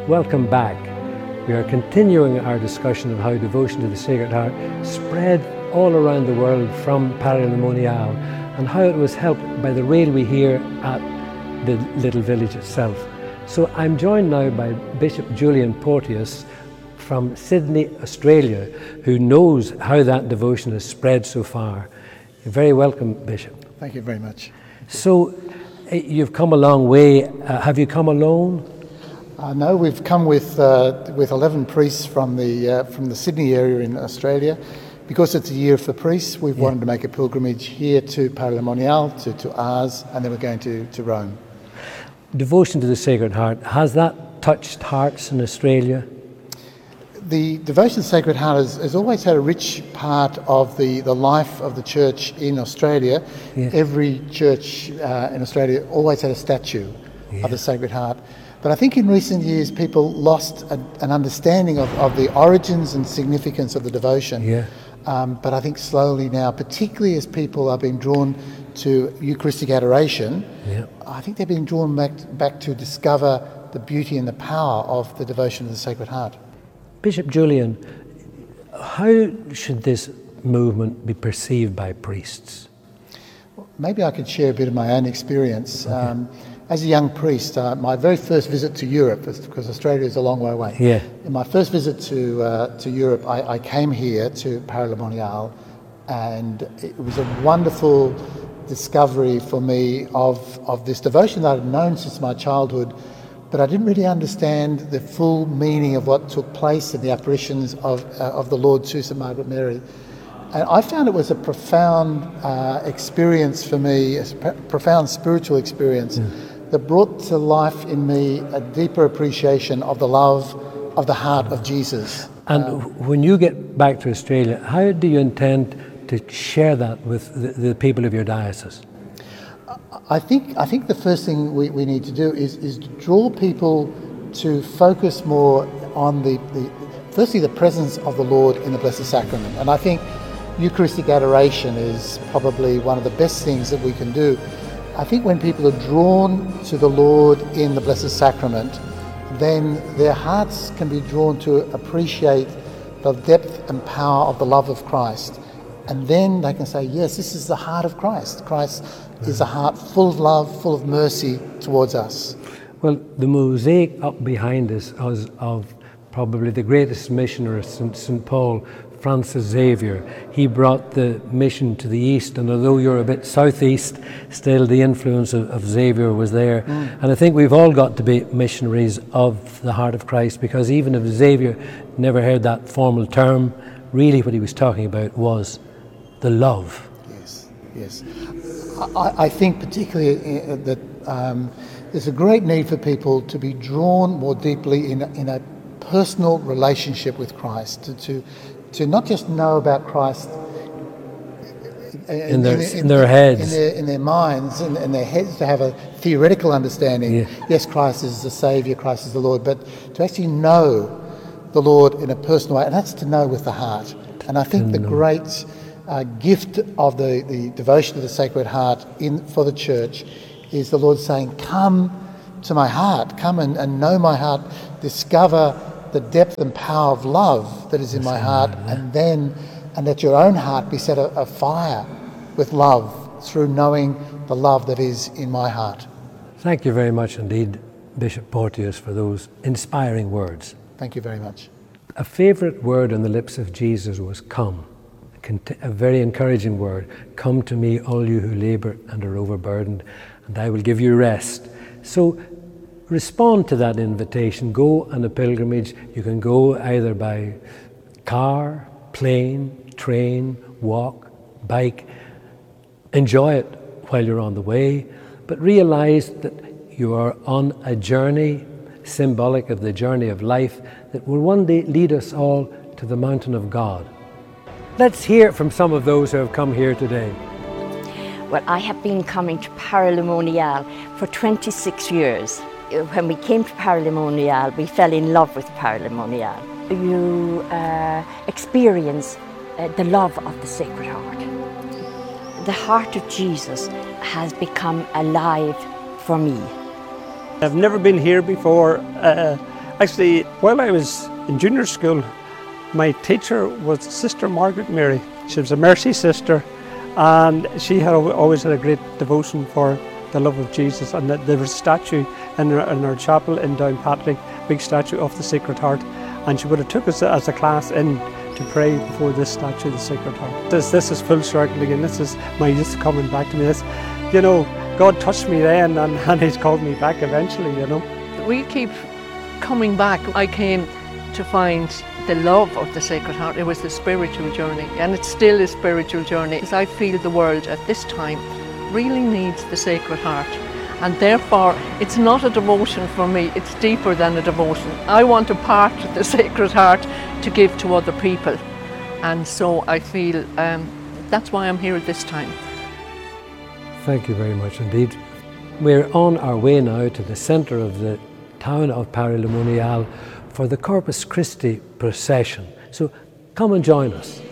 Welcome back. We are continuing our discussion of how devotion to the Sacred Heart spread all around the world from Paray-le-Monial and how it was helped by the railway here at the little village itself. So I'm joined now by Bishop Julian Porteous from Sydney, Australia, who knows how that devotion has spread so far. You're very welcome, Bishop. Thank you very much. So you've come a long way. Have you come alone? No, we've come with 11 priests from the Sydney area in Australia. Because it's a year for priests, we've wanted to make a pilgrimage here to Paray-le-Monial, to Ars, and then we're going to Rome. Devotion to the Sacred Heart, has that touched hearts in Australia? The devotion to the Sacred Heart has always had a rich part of the life of the church in Australia. Yeah. Every church in Australia always had a statue of the Sacred Heart. But I think in recent years people lost an understanding of the origins and significance of the devotion. Yeah. But I think slowly now, particularly as people are being drawn to Eucharistic adoration, I think they're being drawn back to discover the beauty and the power of the devotion of the Sacred Heart. Bishop Julian, how should this movement be perceived by priests? Well, maybe I could share a bit of my own experience. Okay. As a young priest, my very first visit to Europe, because Australia is a long way away. Yeah. In my first visit to Europe, I came here to Paray-le-Monial, and it was a wonderful discovery for me of this devotion that I'd known since my childhood, but I didn't really understand the full meaning of what took place in the apparitions of the Lord to St. Margaret Mary. And I found it was a profound experience for me, a profound spiritual experience that brought to life in me a deeper appreciation of the love of the heart of Jesus. And when you get back to Australia, how do you intend to share that with the people of your diocese? I think the first thing we need to do is draw people to focus more on firstly the presence of the Lord in the Blessed Sacrament. And I think Eucharistic adoration is probably one of the best things that we can do. I think when people are drawn to the Lord in the Blessed Sacrament, then their hearts can be drawn to appreciate the depth and power of the love of Christ. And then they can say, yes, this is the heart of Christ. Christ is a heart full of love, full of mercy towards us. Well, the mosaic up behind us is of probably the greatest missionary since St. Paul, Francis Xavier. He brought the mission to the east, and although you're a bit southeast, still the influence of Xavier was there. And I think we've all got to be missionaries of the heart of Christ, because even if Xavier never heard that formal term, really what he was talking about was the love. Yes. I think particularly that there's a great need for people to be drawn more deeply in a personal relationship with Christ, to not just know about Christ in their heads, in their minds, in their heads, to have a theoretical understanding. Yeah. Yes, Christ is the Saviour, Christ is the Lord, but to actually know the Lord in a personal way, and that's to know with the heart. And I think the great gift of the devotion to the Sacred Heart for the Church is the Lord saying, come to my heart, come and know my heart, discover the depth and power of love that is in my heart, and let your own heart be set afire with love through knowing the love that is in my heart. Thank you very much indeed, Bishop Porteous, for those inspiring words. Thank you very much. A favourite word on the lips of Jesus was come, a very encouraging word. Come to me, all you who labour and are overburdened, and I will give you rest. So respond to that invitation. Go on a pilgrimage. You can go either by car, plane, train, walk, bike. Enjoy it while you're on the way, but realize that you are on a journey symbolic of the journey of life that will one day lead us all to the mountain of God. Let's hear from some of those who have come here today. Well, I have been coming to Paray-le-Monial for 26 years. When we came to Paray-le-Monial, we fell in love with Paray-le-Monial. You experience the love of the Sacred Heart. The heart of Jesus has become alive for me. I've never been here before. Actually, while I was in junior school, my teacher was Sister Margaret Mary. She was a Mercy sister, and she had always had a great devotion for the love of Jesus. And there was a statue in our chapel in Downpatrick, big statue of the Sacred Heart, and she would have took us as a class in to pray before this statue of the Sacred Heart. This is full circle again. This is my youth coming back to me. This, you know, God touched me then, and He's called me back eventually, you know. We keep coming back. I came to find the love of the Sacred Heart. It was a spiritual journey, and it's still a spiritual journey. As I feel the world at this time really needs the Sacred Heart, and therefore it's not a devotion for me, it's deeper than a devotion. I want to part with the Sacred Heart to give to other people, and so I feel that's why I'm here at this time. Thank you very much indeed. We're on our way now to the centre of the town of Paray-le-Monial for the Corpus Christi procession. So come and join us.